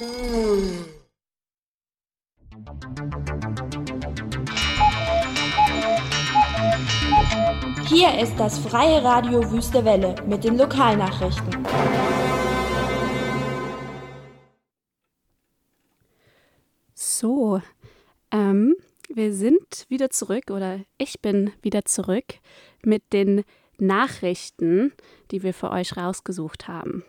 Hier ist das Freie Radio Wüste Welle mit den Lokalnachrichten. So, wir sind wieder zurück, oder ich bin wieder zurück mit den Nachrichten, die wir für euch rausgesucht haben.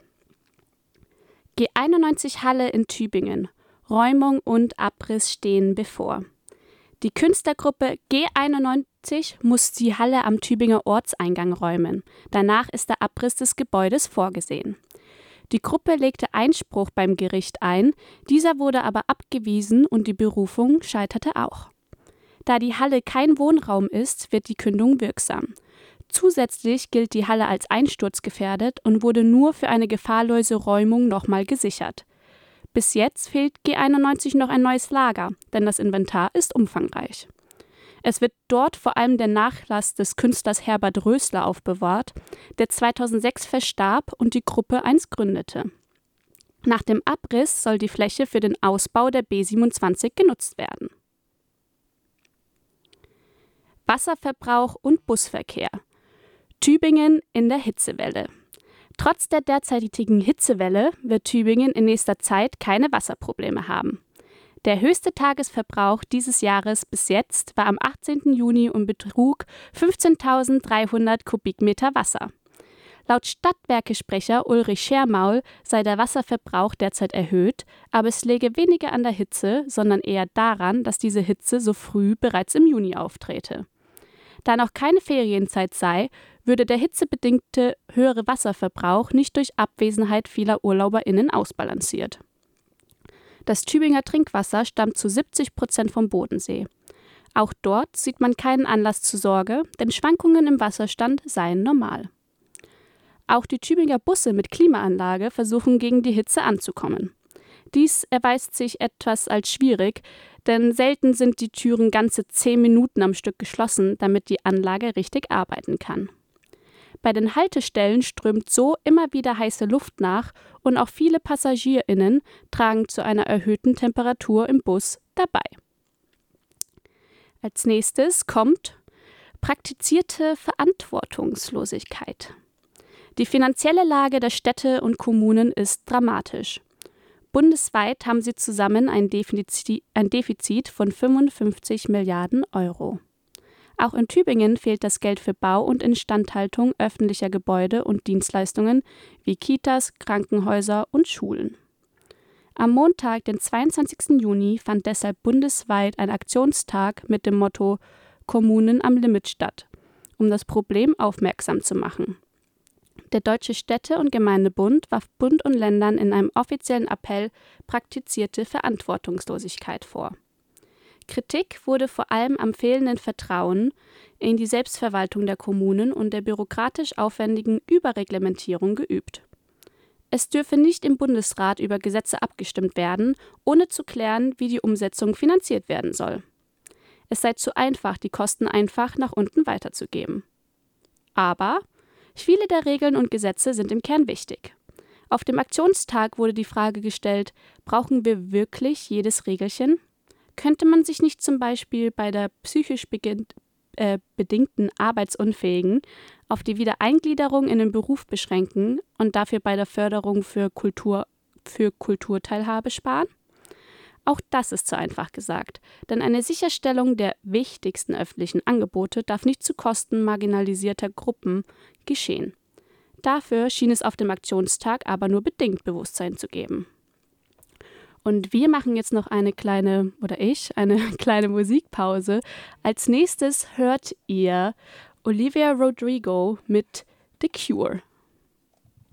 G91 Halle in Tübingen. Räumung und Abriss stehen bevor. Die Künstlergruppe G91 muss die Halle am Tübinger Ortseingang räumen. Danach ist der Abriss des Gebäudes vorgesehen. Die Gruppe legte Einspruch beim Gericht ein, dieser wurde aber abgewiesen und die Berufung scheiterte auch. Da die Halle kein Wohnraum ist, wird die Kündung wirksam. Zusätzlich gilt die Halle als einsturzgefährdet und wurde nur für eine gefahrlose Räumung nochmal gesichert. Bis jetzt fehlt G91 noch ein neues Lager, denn das Inventar ist umfangreich. Es wird dort vor allem der Nachlass des Künstlers Herbert Rösler aufbewahrt, der 2006 verstarb und die Gruppe einst gründete. Nach dem Abriss soll die Fläche für den Ausbau der B27 genutzt werden. Wasserverbrauch und Busverkehr. Tübingen in der Hitzewelle. Trotz der derzeitigen Hitzewelle wird Tübingen in nächster Zeit keine Wasserprobleme haben. Der höchste Tagesverbrauch dieses Jahres bis jetzt war am 18. Juni und betrug 15.300 Kubikmeter Wasser. Laut Stadtwerke-Sprecher Ulrich Schermaul sei der Wasserverbrauch derzeit erhöht, aber es läge weniger an der Hitze, sondern eher daran, dass diese Hitze so früh bereits im Juni auftrete. Da noch keine Ferienzeit sei, würde der hitzebedingte höhere Wasserverbrauch nicht durch Abwesenheit vieler UrlauberInnen ausbalanciert. Das Tübinger Trinkwasser stammt zu 70% vom Bodensee. Auch dort sieht man keinen Anlass zur Sorge, denn Schwankungen im Wasserstand seien normal. Auch die Tübinger Busse mit Klimaanlage versuchen gegen die Hitze anzukommen. Dies erweist sich etwas als schwierig, denn selten sind die Türen ganze 10 Minuten am Stück geschlossen, damit die Anlage richtig arbeiten kann. Bei den Haltestellen strömt so immer wieder heiße Luft nach und auch viele PassagierInnen tragen zu einer erhöhten Temperatur im Bus dabei. Als nächstes kommt praktizierte Verantwortungslosigkeit. Die finanzielle Lage der Städte und Kommunen ist dramatisch. Bundesweit haben sie zusammen ein Defizit von 55 Milliarden Euro. Auch in Tübingen fehlt das Geld für Bau und Instandhaltung öffentlicher Gebäude und Dienstleistungen wie Kitas, Krankenhäuser und Schulen. Am Montag, den 22. Juni, fand deshalb bundesweit ein Aktionstag mit dem Motto »Kommunen am Limit« statt, um das Problem aufmerksam zu machen. Der Deutsche Städte- und Gemeindebund warf Bund und Ländern in einem offiziellen Appell praktizierte Verantwortungslosigkeit vor. Kritik wurde vor allem am fehlenden Vertrauen in die Selbstverwaltung der Kommunen und der bürokratisch aufwendigen Überreglementierung geübt. Es dürfe nicht im Bundesrat über Gesetze abgestimmt werden, ohne zu klären, wie die Umsetzung finanziert werden soll. Es sei zu einfach, die Kosten einfach nach unten weiterzugeben. Aber viele der Regeln und Gesetze sind im Kern wichtig. Auf dem Aktionstag wurde die Frage gestellt, brauchen wir wirklich jedes Regelchen? Könnte man sich nicht zum Beispiel bei der psychisch bedingten Arbeitsunfähigen auf die Wiedereingliederung in den Beruf beschränken und dafür bei der Förderung für Kulturteilhabe sparen? Auch das ist zu einfach gesagt, denn eine Sicherstellung der wichtigsten öffentlichen Angebote darf nicht zu Kosten marginalisierter Gruppen geschehen. Dafür schien es auf dem Aktionstag aber nur bedingt Bewusstsein zu geben. Und wir machen jetzt noch eine kleine Musikpause. Als nächstes hört ihr Olivia Rodrigo mit The Cure.